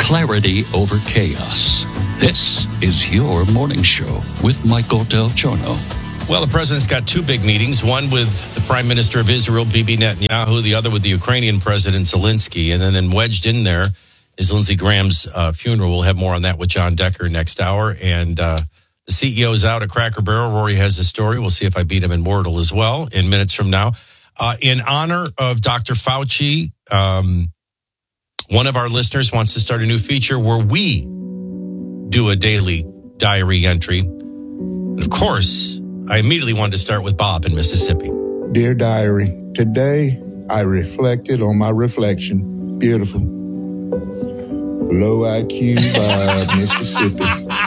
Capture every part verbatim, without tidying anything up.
clarity over chaos. This is your morning show with Michael Del Giorno. Well, the president's got two big meetings, one with the Prime Minister of Israel, Bibi Netanyahu, the other with the Ukrainian President Zelensky. And then, then wedged in there is Lindsey Graham's uh, funeral. We'll have more on that with John Decker next hour. And uh, the C E O is out at Cracker Barrel. Rory has the story. We'll see if I beat him in Wordle as well in minutes from now. Uh, in honor of Doctor Fauci, um, one of our listeners wants to start a new feature where we do a daily diary entry. And of course, I immediately wanted to start with Bob in Mississippi. Dear Diary, today I reflected on my reflection. Beautiful. Low I Q Bob, Mississippi.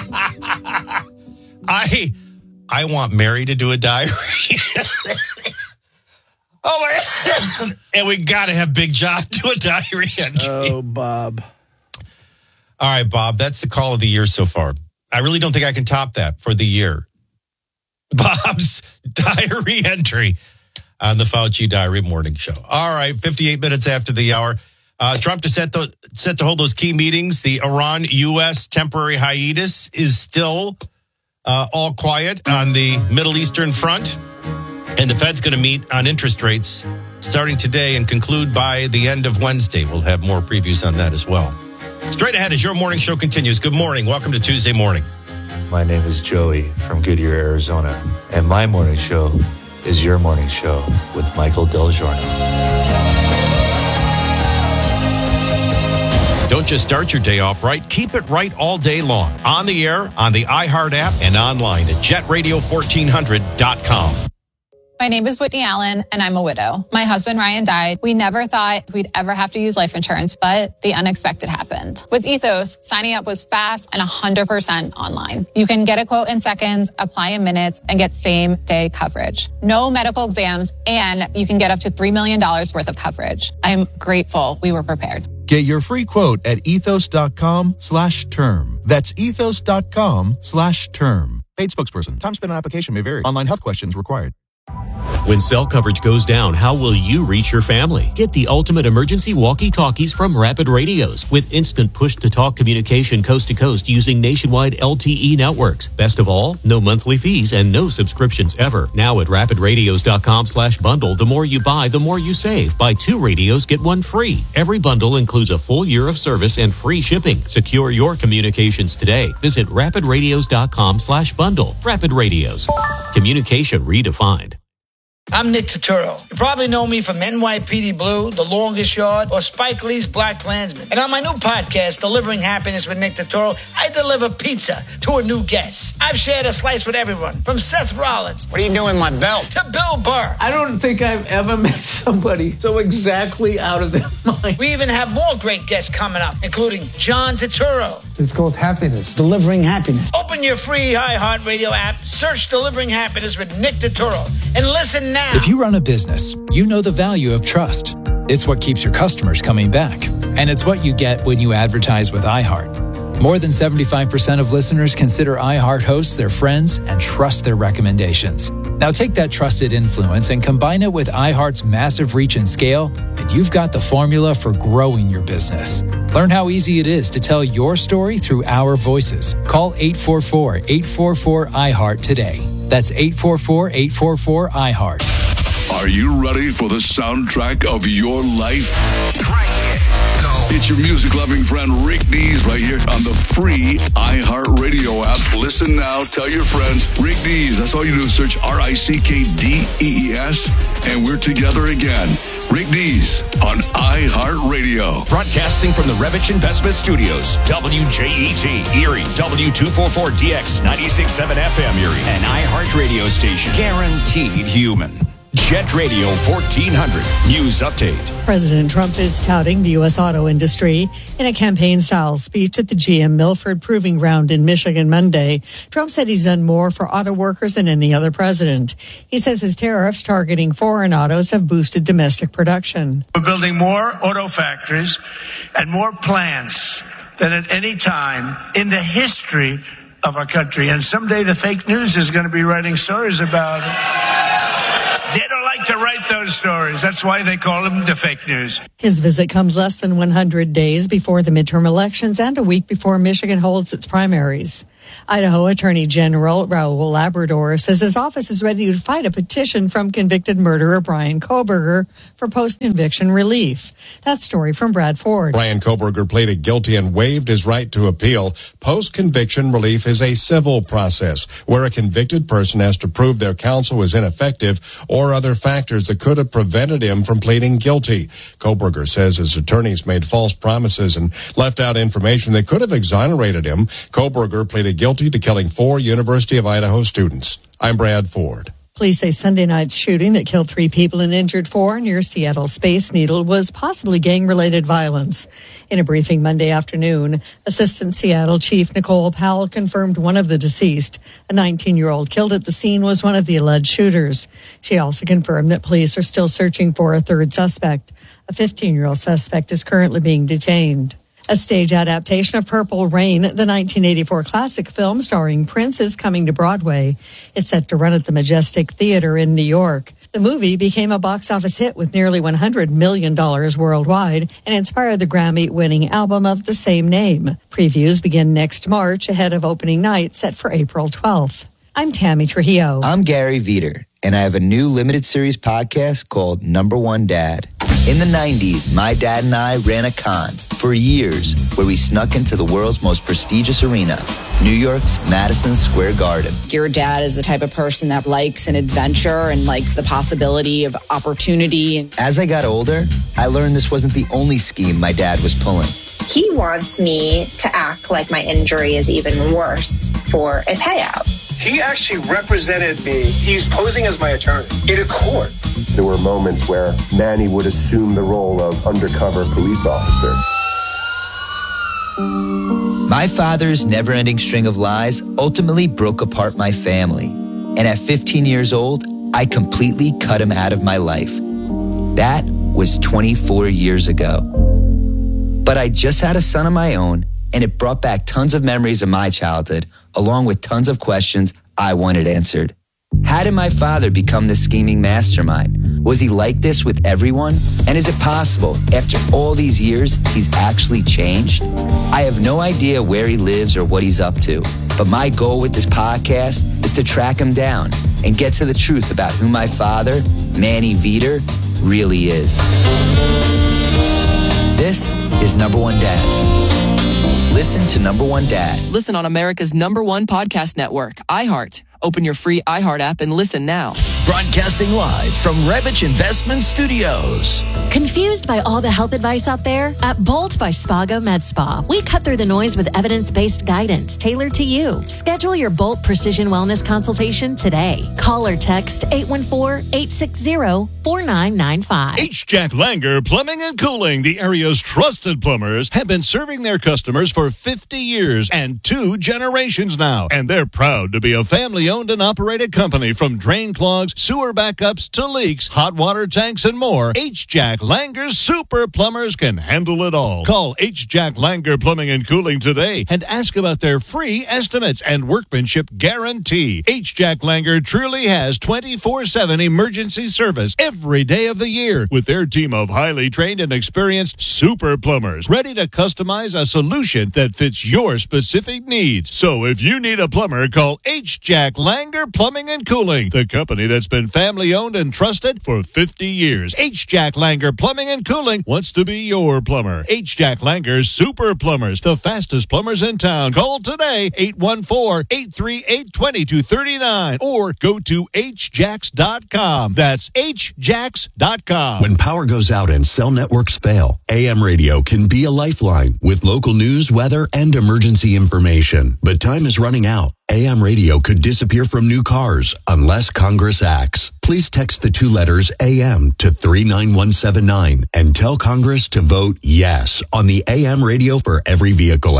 I I want Mary to do a diary. Oh, my God. And we got to have Big John do a diary entry. Oh, Bob. All right, Bob, that's the call of the year so far. I really don't think I can top that for the year. Bob's diary entry on the Fauci Diary Morning Show. All right, fifty-eight minutes after the hour. Uh, Trump to set, the, set to hold those key meetings. The Iran-U S temporary hiatus is still uh, all quiet on the Middle Eastern front. And the Fed's going to meet on interest rates starting today and conclude by the end of Wednesday. We'll have more previews on that as well. Straight ahead as your morning show continues. Good morning. Welcome to Tuesday morning. My name is Joey from Goodyear, Arizona, and my morning show is your morning show with Michael Del Giorno. Don't just start your day off right. Keep it right all day long. On the air, on the iHeart app, and online at jet radio fourteen hundred dot com. My name is Whitney Allen, and I'm a widow. My husband, Ryan, died. We never thought we'd ever have to use life insurance, but the unexpected happened. With Ethos, signing up was fast and one hundred percent online. You can get a quote in seconds, apply in minutes, and get same-day coverage. No medical exams, and you can get up to three million dollars worth of coverage. I'm grateful we were prepared. Get your free quote at ethos.com slash term. That's ethos.com slash term. Paid spokesperson. Time spent on application may vary. Online health questions required. When cell coverage goes down, how will you reach your family? Get the ultimate emergency walkie-talkies from Rapid Radios with instant push-to-talk communication coast to coast using nationwide L T E networks. Best of all, no monthly fees and no subscriptions ever. Now at rapidradios.com slash bundle, the more you buy, the more you save. Buy two radios, get one free. Every bundle includes a full year of service and free shipping. Secure your communications today. Visit rapidradios.com slash bundle. Rapid Radios. Communication redefined. I'm Nick Turturro. You probably know me from N Y P D Blue, The Longest Yard, or Spike Lee's Black Klansman. And on my new podcast, Delivering Happiness with Nick Turturro, I deliver pizza to a new guest. I've shared a slice with everyone, from Seth Rollins. What are you doing, my belt? To Bill Burr. I don't think I've ever met somebody so exactly out of their mind. We even have more great guests coming up, including John Turturro. It's called Happiness. Delivering Happiness. Open your free iHeartRadio app, search Delivering Happiness with Nick Turturro, and listen now. If you run a business, you know the value of trust. It's what keeps your customers coming back. And it's what you get when you advertise with iHeart. More than seventy-five percent of listeners consider iHeart hosts their friends and trust their recommendations. Now take that trusted influence and combine it with iHeart's massive reach and scale, and you've got the formula for growing your business. Learn how easy it is to tell your story through our voices. Call eight four four, eight four four, iHeart today. That's eight four four, eight four four, iHeart. Are you ready for the soundtrack of your life? Right here. Go. It's your music-loving friend Rick Dees right here on the free iHeartRadio app. Listen now. Tell your friends. Rick Dees. That's all you do is search R I C K D E E S, and we're together again. Rick Dees on iHeartRadio. Broadcasting from the Revich Investment Studios. W J E T, Erie. W two forty-four D X, ninety-six point seven F M Erie. An iHeart radio station. Guaranteed human. Jet Radio fourteen hundred. News update. President Trump is touting the U S auto industry in a campaign-style speech at the G M Milford Proving Ground in Michigan Monday. Trump said he's done more for auto workers than any other president. He says his tariffs targeting foreign autos have boosted domestic production. We're building more auto factories and more plants than at any time in the history of our country. And someday the fake news is going to be writing stories about it. They don't like to write those stories. That's why they call them the fake news. His visit comes less than one hundred days before the midterm elections and a week before Michigan holds its primaries. Idaho Attorney General Raul Labrador says his office is ready to fight a petition from convicted murderer Bryan Kohberger for post-conviction relief. That story from Brad Ford. Bryan Kohberger pleaded guilty and waived his right to appeal. Post-conviction relief is a civil process where a convicted person has to prove their counsel was ineffective or other factors that could have prevented him from pleading guilty. Kohberger says his attorneys made false promises and left out information that could have exonerated him. Kohberger pleaded guilty to killing four University of Idaho students. I'm Brad Ford. Police say Sunday night's shooting that killed three people and injured four near Seattle Space Needle was possibly gang-related violence. In a briefing Monday afternoon, Assistant Seattle Chief Nicole Powell confirmed one of the deceased, a nineteen-year-old killed at the scene, was one of the alleged shooters. She also confirmed that police are still searching for a third suspect. A fifteen-year-old suspect is currently being detained. A stage adaptation of Purple Rain, the nineteen eighty-four classic film starring Prince, is coming to Broadway. It's set to run at the Majestic Theater in New York. The movie became a box office hit with nearly one hundred million dollars worldwide and inspired the Grammy-winning album of the same name. Previews begin next March ahead of opening night set for April twelfth. I'm Tammy Trujillo. I'm Gary Veter, and I have a new limited series podcast called Number One Dad. In the nineties, my dad and I ran a con for years where we snuck into the world's most prestigious arena, New York's Madison Square Garden. Your dad is the type of person that likes an adventure and likes the possibility of opportunity. As I got older, I learned this wasn't the only scheme my dad was pulling. He wants me to act like my injury is even worse for a payout. He actually represented me. He's posing as my attorney in a court. There were moments where Manny would assume the role of undercover police officer. My father's never-ending string of lies ultimately broke apart my family. And at fifteen years old, I completely cut him out of my life. That was twenty-four years ago. But I just had a son of my own, and it brought back tons of memories of my childhood, along with tons of questions I wanted answered. How did my father become this scheming mastermind? Was he like this with everyone? And is it possible, after all these years, he's actually changed? I have no idea where he lives or what he's up to, but my goal with this podcast is to track him down and get to the truth about who my father, Manny Veter, really is. This is Number One Dad. Listen to Number One Dad. Listen on America's number one podcast network, iHeart. Open your free iHeart app and listen now. Broadcasting live from Rebich Investment Studios. Confused by all the health advice out there? At Bolt by Spago Med Spa, we cut through the noise with evidence-based guidance tailored to you. Schedule your Bolt Precision Wellness consultation today. Call or text eight one four, eight six zero, four nine nine five. H. Jack Langer Plumbing and Cooling, the area's trusted plumbers, have been serving their customers for fifty years and two generations now. And they're proud to be a family-owned and operated company. From drain clogs, sewer backups to leaks, hot water tanks, and more, H. Jack Langer's super plumbers can handle it all. Call H. Jack Langer Plumbing and Cooling today and ask about their free estimates and workmanship guarantee. H. Jack Langer truly has twenty-four seven emergency service every day of the year with their team of highly trained and experienced super plumbers ready to customize a solution that fits your specific needs. So if you need a plumber, call H. Jack Langer Plumbing and Cooling, the company that's been family owned and trusted for fifty years. H. Jack Langer Plumbing and Cooling wants to be your plumber. H. Jack Langer Super Plumbers, the fastest plumbers in town. Call today, eight one four, eight three eight, two two three nine, or go to h jacks dot com. That's h jacks dot com. When power goes out and cell networks fail, A M radio can be a lifeline with local news, weather, and emergency information. But time is running out. A M radio could disappear from new cars unless Congress acts. Please text the two letters A M to three nine one seven nine and tell Congress to vote yes on the A M Radio for Every Vehicle Act.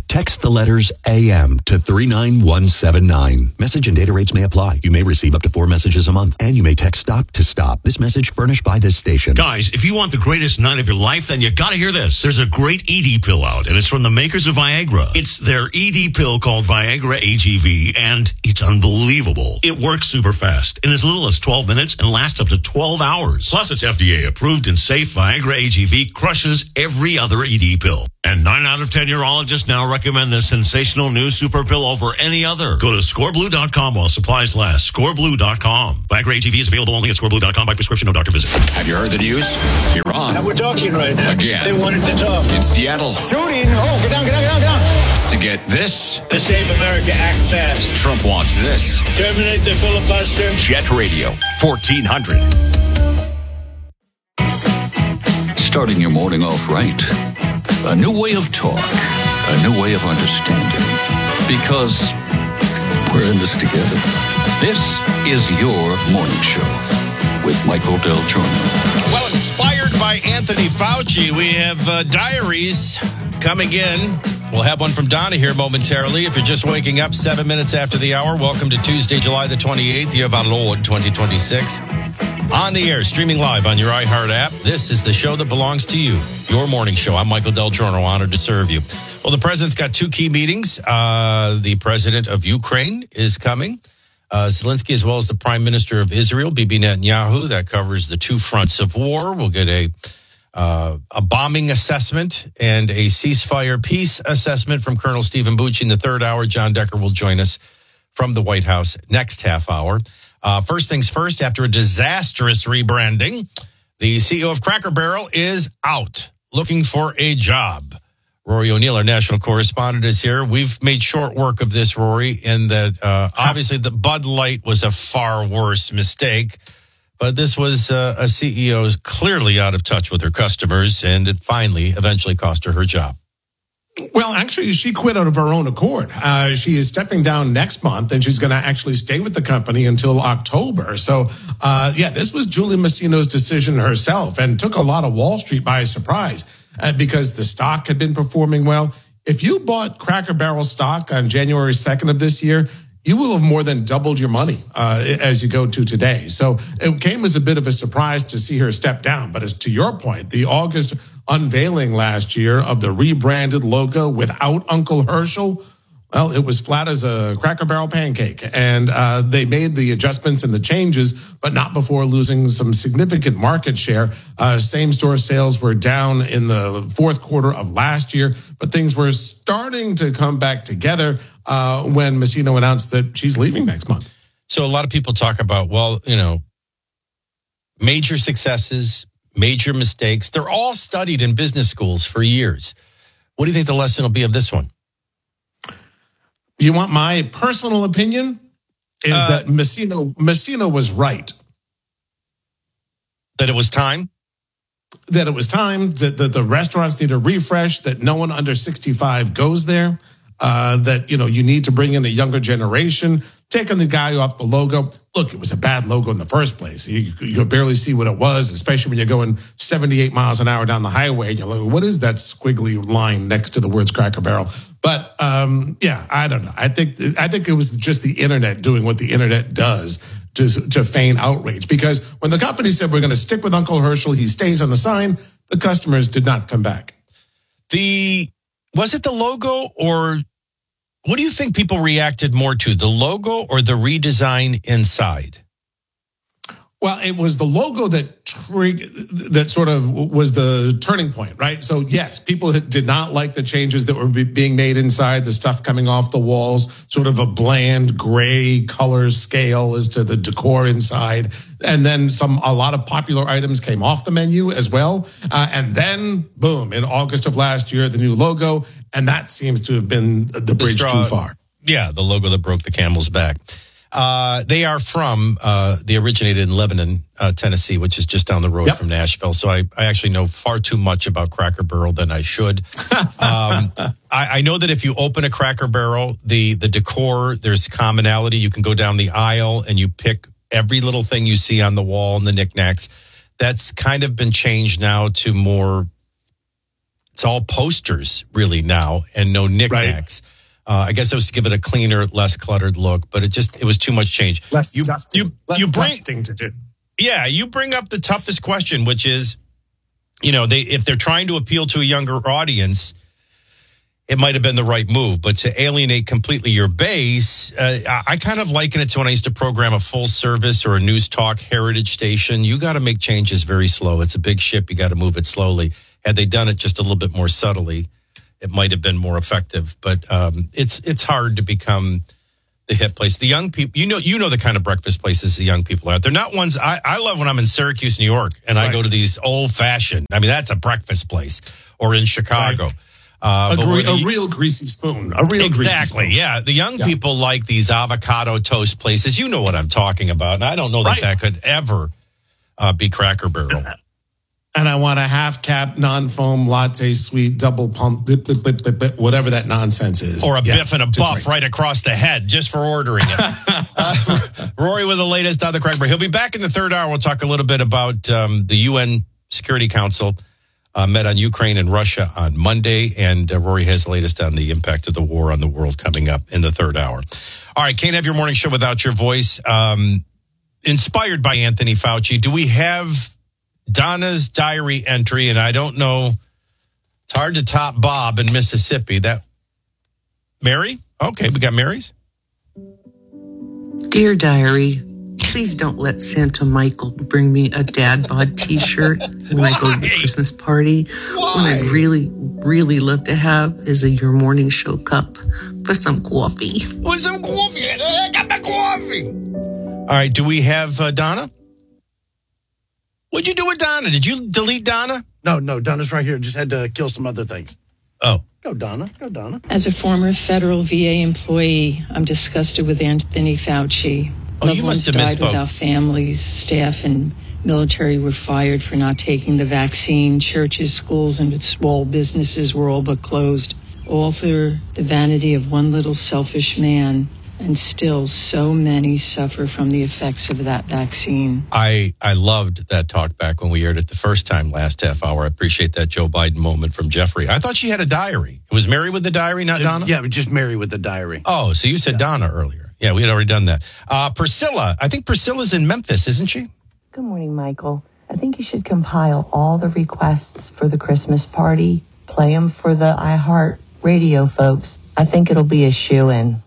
Text the letters A M to three nine one seven nine. Message and data rates may apply. You may receive up to four messages a month, and you may text stop to stop. This message furnished by this station. Guys, if you want the greatest night of your life, then you gotta hear this. There's a great E D pill out, and it's from the makers of Viagra. It's their E D pill called Viagra A G V, and it's unbelievable. It works super fast in as little as twelve minutes and lasts up to twelve hours. Plus, it's F D A approved and safe. Viagra A G V crushes every other E D pill. And nine out of ten urologists now recommend this sensational new super pill over any other. Go to score blue dot com while supplies last. score blue dot com. Viagra A G V is available only at score blue dot com by prescription, no doctor visit. Have you heard the news? Iran. And we're talking right now. Again. They wanted to talk. In Seattle. Shooting. Oh, get down, get down, get down, get down. To get this. The Save America Act passed. Trump wants this. Terminate the filibuster. Jet Radio, fourteen hundred. Starting your morning off right. A new way of talk. A new way of understanding. Because we're in this together. This is your morning show with Michael Del Giorno. Well, inspired by Anthony Fauci, we have uh, diaries coming in. We'll have one from Donna here momentarily. If you're just waking up seven minutes after the hour, welcome to Tuesday, July the twenty-eighth, year of our Lord, twenty twenty-six. On the air, streaming live on your iHeart app. This is the show that belongs to you, your morning show. I'm Michael Del Giorno, honored to serve you. Well, the president's got two key meetings. Uh, the president of Ukraine is coming. Uh, Zelensky, as well as the prime minister of Israel, Bibi Netanyahu. That covers the two fronts of war. We'll get a uh, a bombing assessment and a ceasefire peace assessment from Colonel Stephen Bucci in the third hour. John Decker will join us from the White House next half hour. Uh, first things first, after a disastrous rebranding, the C E O of Cracker Barrel is out looking for a job. Rory O'Neill, our national correspondent, is here. We've made short work of this, Rory, in that uh, obviously the Bud Light was a far worse mistake, but this was uh, a C E O clearly out of touch with her customers, and it finally eventually cost her her job. Well, actually, she quit out of her own accord. Uh, she is stepping down next month, and she's going to actually stay with the company until October. So, uh, yeah, this was Julie Masino's decision herself and took a lot of Wall Street by surprise uh, because the stock had been performing well. If you bought Cracker Barrel stock on January second of this year, you will have more than doubled your money uh, as you go to today. So it came as a bit of a surprise to see her step down. But as to your point, the August unveiling last year of the rebranded logo without Uncle Herschel, well, it was flat as a Cracker Barrel pancake. And uh, they made the adjustments and the changes, but not before losing some significant market share. Uh, same-store sales were down in the fourth quarter of last year, but things were starting to come back together uh, when Masino announced that she's leaving next month. So a lot of people talk about, well, you know, major successes, major mistakes. They're all studied in business schools for years. What do you think the lesson will be of this one? You want my personal opinion? Is uh, that Masino, Masino was right. That it was time? That it was time, that the, the restaurants need a refresh, that no one under sixty-five goes there, uh, that, you know, you need to bring in a younger generation, taking the guy off the logo. Look, it was a bad logo in the first place. You, you could barely see what it was, especially when you're going seventy-eight miles an hour down the highway. And you're like, what is that squiggly line next to the words Cracker Barrel? But um, yeah, I don't know. I think I think it was just the internet doing what the internet does to, to feign outrage. Because when the company said we're going to stick with Uncle Herschel, he stays on the sign, the customers did not come back. The was it the logo, or what do you think people reacted more to, the logo or the redesign inside? Well, it was the logo that trig- that sort of was the turning point, right? So, yes, people did not like the changes that were be- being made inside, the stuff coming off the walls, sort of a bland gray color scale as to the decor inside. And then some a lot of popular items came off the menu as well. Uh, and then, boom, in August of last year, the new logo. And that seems to have been the bridge the straw, too far. Yeah, the logo that broke the camel's back. Uh, they are from, uh, they originated in Lebanon, uh, Tennessee, which is just down the road yep. from Nashville. So I, I actually know far too much about Cracker Barrel than I should. um, I, I know that if you open a Cracker Barrel, the, the decor, there's commonality. You can go down the aisle and you pick every little thing you see on the wall and the knickknacks. That's kind of been changed now to more It's all posters really now and no knickknacks. Right. Uh, I guess it was to give it a cleaner, less cluttered look, but it just it was too much change. Less you, dusting, you, less you bring, dusting to do. Yeah, you bring up the toughest question, which is, you know, they if they're trying to appeal to a younger audience, it might have been the right move. But to alienate completely your base, uh, I, I kind of liken it to when I used to program a full service or a news talk heritage station. You got to make changes very slow. It's a big ship. You got to move it slowly. Had they done it just a little bit more subtly, it might have been more effective, but um, it's it's hard to become the hit place. The young people, you know, you know the kind of breakfast places the young people are at. They're not ones I, I love when I'm in Syracuse, New York, and right. I go to these old fashioned. I mean, that's a breakfast place, or in Chicago. Right. Uh, a, but gre- the, a real greasy spoon. A real exactly. Greasy spoon. Yeah, the young yeah. people like these avocado toast places. You know what I'm talking about, and I don't know that right. that could ever uh, be Cracker Barrel. And I want a half cap, non-foam latte, sweet, double pump, bit, bit, bit, bit, bit, whatever that nonsense is. Or a yeah, biff and a buff drink. Right across the head just for ordering it. uh, Rory with the latest on the Craig Break. He'll be back in the third hour. We'll talk a little bit about um, the U N Security Council uh, met on Ukraine and Russia on Monday. And uh, Rory has the latest on the impact of the war on the world coming up in the third hour. All right, can't have your morning show without your voice. Um, inspired by Anthony Fauci, do we have Donna's diary entry? And I don't know, it's hard to top Bob in Mississippi. That Mary? Okay, we got Mary's. Dear diary, please don't let Santa Michael bring me a dad bod t-shirt when Why? I go to the Christmas party. Why? What I'd really, really love to have is a Your Morning Show cup for some coffee. With some coffee. I got my coffee. All right, do we have uh, Donna? What'd you do with Donna? Did you delete Donna? No, no, Donna's right here. Just had to kill some other things. Oh. Go, Donna. Go, Donna. As a former federal V A employee, I'm disgusted with Anthony Fauci. Oh, Loved you must have died misspoke. Without families, staff, and military were fired for not taking the vaccine. Churches, schools, and small businesses were all but closed. All for the vanity of one little selfish man. And still, so many suffer from the effects of that vaccine. I, I loved that talk back when we aired it the first time last half hour. I appreciate that Joe Biden moment from Jeffrey. I thought she had a diary. It was Mary with the diary, not Donna? Yeah, just Mary with the diary. Oh, so you said yeah. Donna earlier. Yeah, we had already done that. Uh, Priscilla. I think Priscilla's in Memphis, isn't she? Good morning, Michael. I think you should compile all the requests for the Christmas party, play them for the iHeart Radio folks. I think it'll be a shoo-in.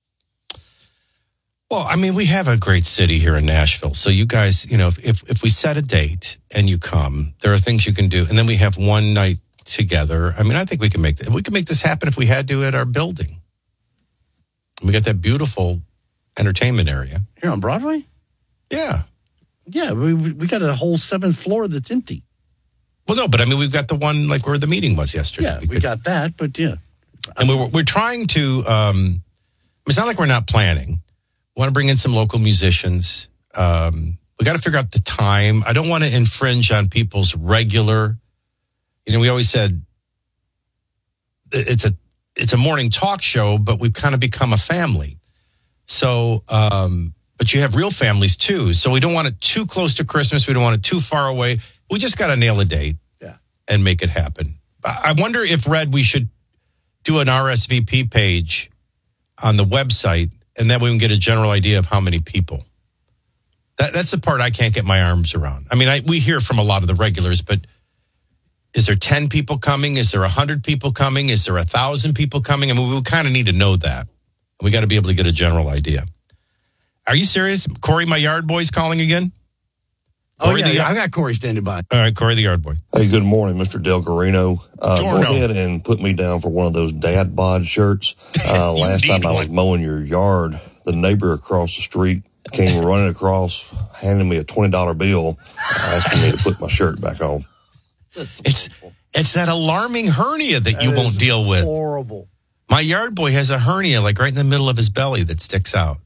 Well, I mean, we have a great city here in Nashville. So you guys, you know, if, if we set a date and you come, there are things you can do. And then we have one night together. I mean, I think we can make we can make this happen if we had to at our building. We got that beautiful entertainment area. Here on Broadway? Yeah. Yeah, we we got a whole seventh floor that's empty. Well, no, but I mean, we've got the one like where the meeting was yesterday. Yeah, we, we got that, but yeah. And we we're, we're trying to, um, it's not like we're not planning. We want to bring in some local musicians. Um, we got to figure out the time. I don't want to infringe on people's regular, you know, we always said it's a, it's a morning talk show, but we've kind of become a family. So, um, but you have real families too. So we don't want it too close to Christmas. We don't want it too far away. We just got to nail a date yeah. and make it happen. I wonder if, Red, we should do an R S V P page on the website, and then we can get a general idea of how many people. That, that's the part I can't get my arms around. I mean, I, we hear from a lot of the regulars, but is there ten people coming? Is there one hundred people coming? Is there one thousand people coming? I mean, we kind of need to know that. We got to be able to get a general idea. Are you serious? Corey, my yard boy's calling again? Corey oh, yeah, the, I got Corey standing by. All right, Corey the yard boy. Hey, good morning, Mister Del Carino. Uh, go ahead and put me down for one of those dad bod shirts. Uh, last time I was mowing your yard, the neighbor across the street came running across, handing me a twenty dollar bill, asking me to put my shirt back on. It's it's that alarming hernia that, that you won't deal with. Horrible. My yard boy has a hernia like right in the middle of his belly that sticks out.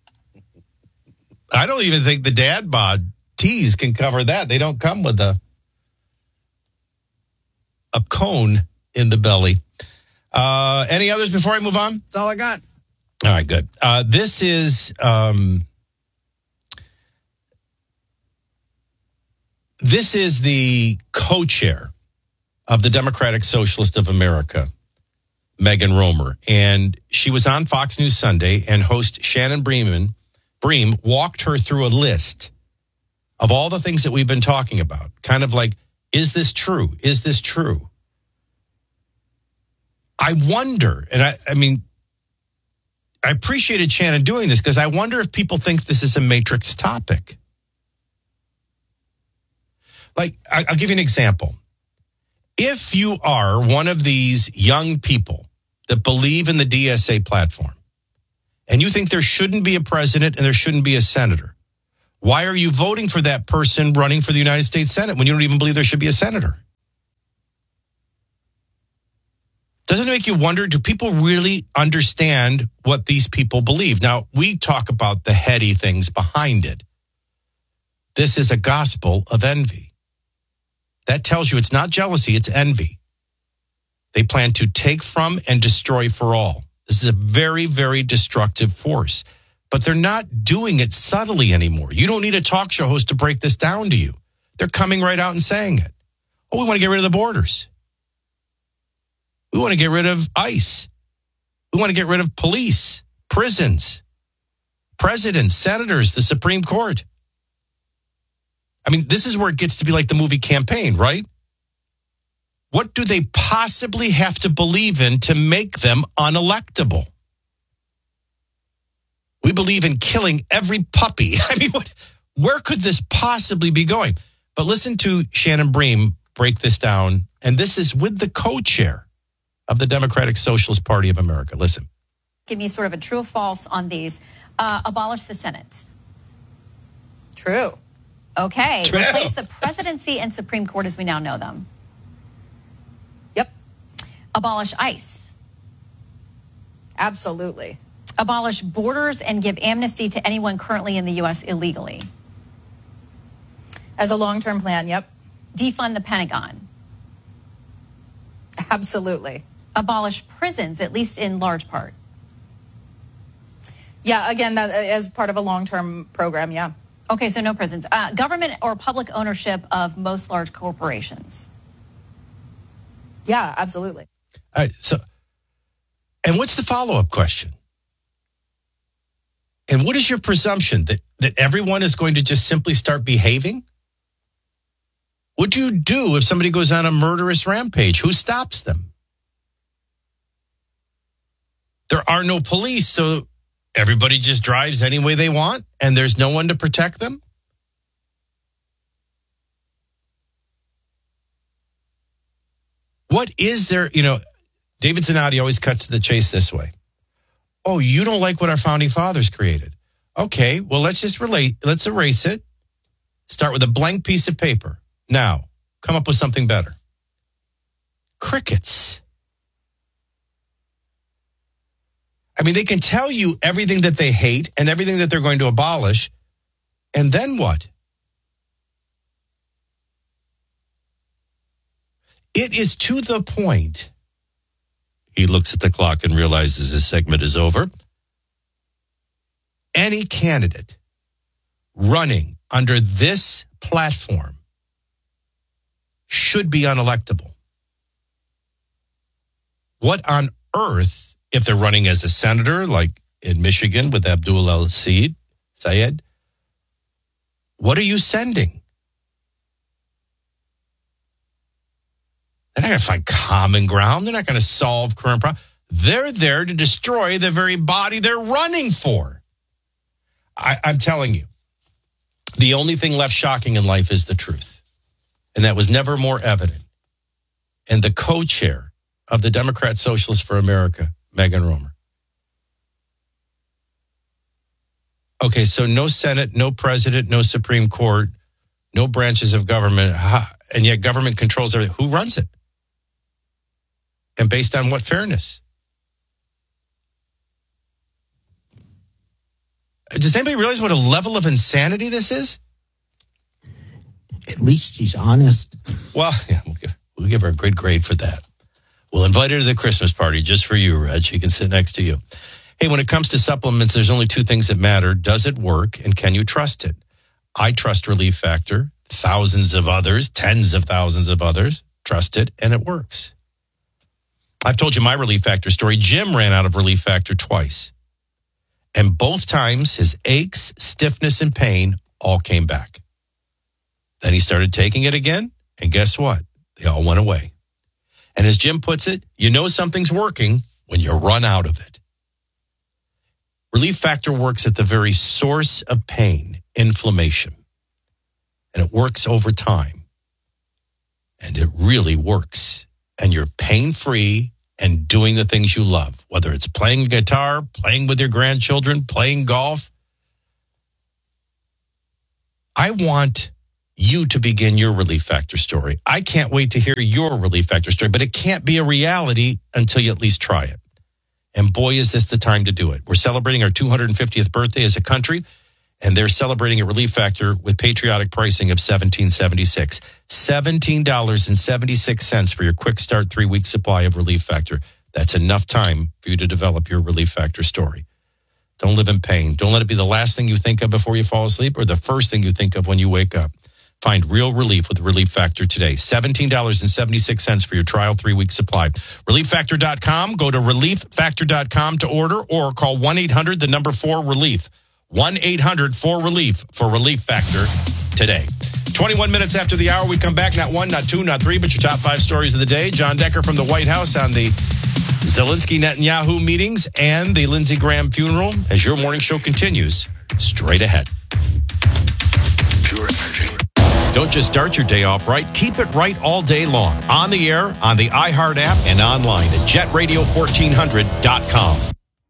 I don't even think the dad bod tees can cover that. They don't come with a a cone in the belly. Uh, any others before I move on? That's all I got. All right, good. Uh, this is um, this is the co-chair of the Democratic Socialist of America, Megan Romer. And she was on Fox News Sunday, and host Shannon Bream, Bream walked her through a list of all the things that we've been talking about. Kind of like, is this true? Is this true? I wonder, and I, I mean, I appreciated Shannon doing this because I wonder if people think this is a Matrix topic. Like, I'll give you an example. If you are one of these young people that believe in the D S A platform, and you think there shouldn't be a president and there shouldn't be a senator, why are you voting for that person running for the United States Senate when you don't even believe there should be a senator? Doesn't it make you wonder, do people really understand what these people believe? Now, we talk about the heady things behind it. This is a gospel of envy. That tells you it's not jealousy, it's envy. They plan to take from and destroy for all. This is a very, very destructive force. But they're not doing it subtly anymore. You don't need a talk show host to break this down to you. They're coming right out and saying it. Oh, we want to get rid of the borders. We want to get rid of ICE. We want to get rid of police, prisons, presidents, senators, the Supreme Court. I mean, this is where it gets to be like the movie Campaign, right? What do they possibly have to believe in to make them unelectable? We believe in killing every puppy. I mean, what, where could this possibly be going? But listen to Shannon Bream break this down. And this is with the co-chair of the Democratic Socialist Party of America. Listen. Give me sort of a true or false on these. Uh, abolish the Senate. True. Okay. True. Replace the presidency and Supreme Court as we now know them. Yep. Abolish ICE. Absolutely. Abolish borders and give amnesty to anyone currently in the U S illegally. As a long-term plan, yep. Defund the Pentagon. Absolutely. Abolish prisons, at least in large part. Yeah, again, that as part of a long-term program, yeah. Okay, so no prisons. Uh, government or public ownership of most large corporations. Yeah, absolutely. All right, so, and what's the follow-up question? And what is your presumption? That, that everyone is going to just simply start behaving? What do you do if somebody goes on a murderous rampage? Who stops them? There are no police, so everybody just drives any way they want, and there's no one to protect them? What is there? You know, David Zanotti always cuts to the chase this way. Oh, you don't like what our founding fathers created. Okay, well, let's just relate. Let's erase it. Start with a blank piece of paper. Now, come up with something better. Crickets. I mean, they can tell you everything that they hate and everything that they're going to abolish. And then what? It is to the point. He looks at the clock and realizes his segment is over. Any candidate running under this platform should be unelectable. What on earth, if they're running as a senator, like in Michigan with Abdul El-Sayed, Sayed, what are you sending? They're not going to find common ground. They're not going to solve current problems. They're there to destroy the very body they're running for. I, I'm telling you, the only thing left shocking in life is the truth. And that was never more evident. And the co-chair of the Democrat Socialists for America, Megan Romer. Okay, so no Senate, no president, no Supreme Court, no branches of government, and yet government controls everything. Who runs it? And based on what fairness? Does anybody realize what a level of insanity this is? At least she's honest. Well, yeah, we'll give, we'll give her a good grade for that. We'll invite her to the Christmas party just for you, Reg. She can sit next to you. Hey, when it comes to supplements, there's only two things that matter. Does it work, and can you trust it? I trust Relief Factor. Thousands of others, tens of thousands of others, Trust it, and it works. I've told you my Relief Factor story. Jim ran out of Relief Factor twice. And both times, his aches, stiffness, and pain all came back. Then he started taking it again, and guess what? They all went away. And as Jim puts it, you know something's working when you run out of it. Relief Factor works at the very source of pain, inflammation. And it works over time. And it really works. And you're pain-free and doing the things you love, whether it's playing guitar, playing with your grandchildren, playing golf. I want you to begin your Relief Factor story. I can't wait to hear your Relief Factor story, but it can't be a reality until you at least try it. And boy, is this the time to do it. We're celebrating our two hundred fiftieth birthday as a country, and they're celebrating a Relief Factor with patriotic pricing of seventeen seventy-six. seventeen seventy-six for your quick start three-week supply of Relief Factor. That's enough time for you to develop your Relief Factor story. Don't live in pain. Don't let it be the last thing you think of before you fall asleep or the first thing you think of when you wake up. Find real relief with Relief Factor today. seventeen seventy-six for your trial three-week supply. relief factor dot com. Go to relief factor dot com to order or call one eight hundred, the number four, relief. one eight hundred four relief for Relief Factor today. twenty-one minutes after the hour, we come back. Not one, not two, not three, but your top five stories of the day. John Decker from the White House on the Zelensky-Netanyahu meetings and the Lindsey Graham funeral as your morning show continues straight ahead. Pure energy. Don't just start your day off right. Keep it right all day long. On the air, on the iHeart app, and online at jet radio fourteen hundred dot com.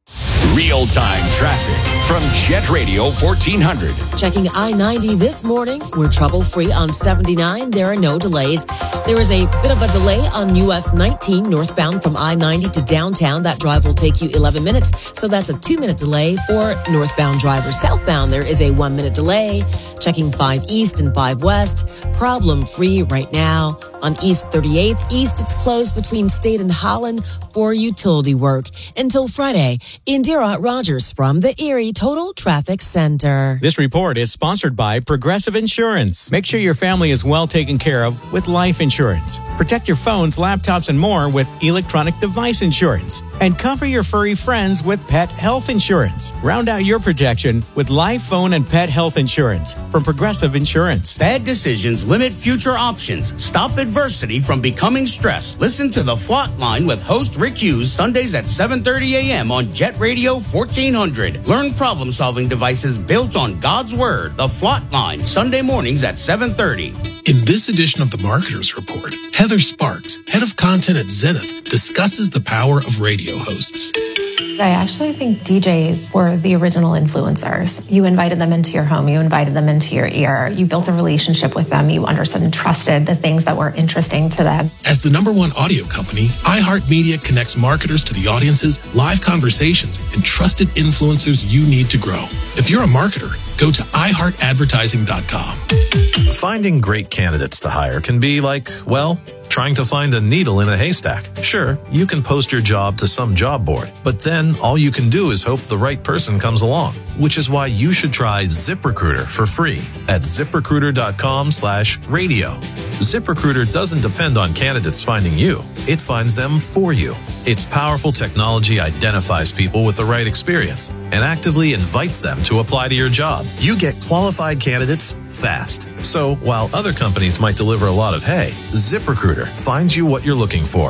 Real-time traffic from Jet Radio fourteen hundred. Checking I ninety this morning. We're trouble-free on seventy-nine. There are no delays. There is a bit of a delay on U S nineteen northbound from I ninety to downtown. That drive will take you eleven minutes, so that's a two-minute delay for northbound drivers. Southbound, there is a one-minute delay. Checking five east and five west. Problem-free right now. On East thirty-eighth East, it's closed between State and Holland for utility work until Friday. Indira Rogers from the Erie Total Traffic Center. This report is sponsored by Progressive Insurance. Make sure your family is well taken care of with life insurance. Protect your phones, laptops, and more with electronic device insurance. And cover your furry friends with pet health insurance. Round out your protection with life, phone, and pet health insurance from Progressive Insurance. Bad decisions limit future options. Stop adversity from becoming stress. Listen to The Flot Line with host Rick Hughes Sundays at seven thirty a.m. on Jet Radio fourteen hundred. Learn problem-solving devices built on God's Word. The Flot Line, Sunday mornings at seven thirty. In this edition of the Marketers Report, Heather Sparks, head of content at Zenith, discusses the power of radio hosts. I actually think D Js were the original influencers. You invited them into your home. You invited them into your ear. You built a relationship with them. You understood and trusted the things that were interesting to them. As the number one audio company, iHeartMedia connects marketers to the audiences, live conversations, and trusted influencers you need to grow. If you're a marketer, go to i heart advertising dot com. Finding great candidates to hire can be like, well, trying to find a needle in a haystack. Sure, you can post your job to some job board, but then all you can do is hope the right person comes along, which is why you should try ZipRecruiter for free at zip recruiter dot com slash radio. ZipRecruiter doesn't depend on candidates finding you. It finds them for you. Its powerful technology identifies people with the right experience and actively invites them to apply to your job. You get qualified candidates fast. So while other companies might deliver a lot of hay, ZipRecruiter finds you what you're looking for.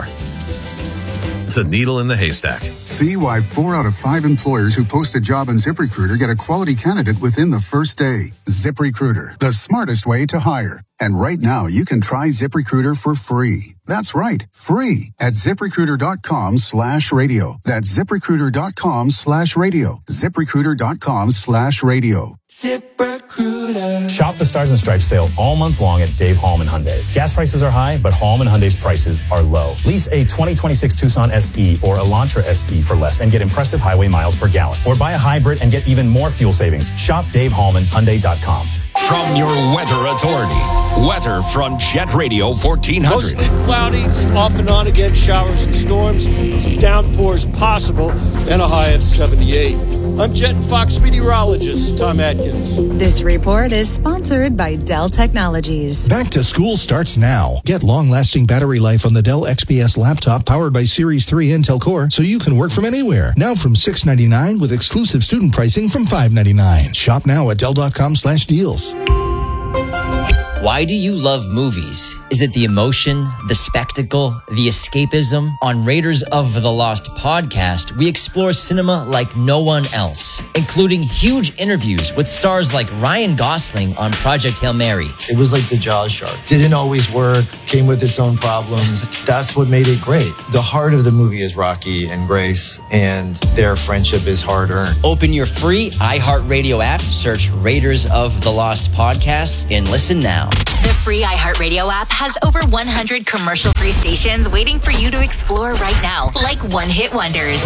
The needle in the haystack. See why four out of five employers who post a job on ZipRecruiter get a quality candidate within the first day. ZipRecruiter, the smartest way to hire. And right now, you can try ZipRecruiter for free. That's right, free at ZipRecruiter.com slash radio. That's ZipRecruiter.com slash radio. ZipRecruiter.com slash radio. ZipRecruiter. Shop the Stars and Stripes sale all month long at Dave Hallman Hyundai. Gas prices are high, but Hallman Hyundai's prices are low. Lease a twenty twenty-six Tucson S E or Elantra S E for less and get impressive highway miles per gallon. Or buy a hybrid and get even more fuel savings. Shop Dave Hallman Hyundai dot com. From your weather authority, weather from Jet Radio fourteen hundred. Mostly cloudy, off and on again, showers and storms, some downpours possible, and a high of seventy-eight. I'm Jet and Fox meteorologist Tom Atkins. This report is sponsored by Dell Technologies. Back to school starts now. Get long-lasting battery life on the Dell X P S laptop powered by Series three Intel Core so you can work from anywhere. Now from six ninety-nine with exclusive student pricing from five ninety-nine. Shop now at Dell.com slash deals. Why do you love movies? Is it the emotion, the spectacle, the escapism? On Raiders of the Lost podcast, we explore cinema like no one else, including huge interviews with stars like Ryan Gosling on Project Hail Mary. It was like the Jaws shark. Didn't always work, came with its own problems. That's what made it great. The heart of the movie is Rocky and Grace, and their friendship is hard-earned. Open your free iHeartRadio app, search Raiders of the Lost podcast, and listen now. The free iHeartRadio app has over one hundred commercial-free stations waiting for you to explore right now, like one-hit wonders.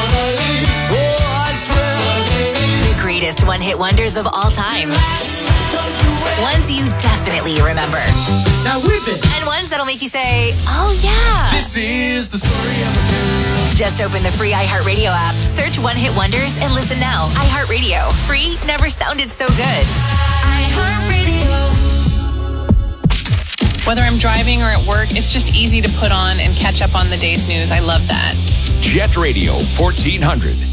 The greatest one-hit wonders of all time. Ones you definitely remember. Now whip it. And ones that'll make you say, oh yeah. This is the story of a girl. Just open the free iHeartRadio app, search One Hit Wonders, and listen now. iHeartRadio. Free never sounded so good. iHeartRadio. Whether I'm driving or at work, it's just easy to put on and catch up on the day's news. I love that. Jet Radio fourteen hundred.